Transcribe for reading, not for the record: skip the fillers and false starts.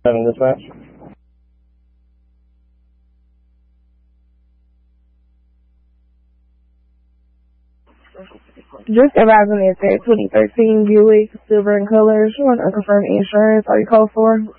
Dispatch. Just advising it's that 2013 Buick, silver in color, showing unconfirmed insurance. Are you code 4?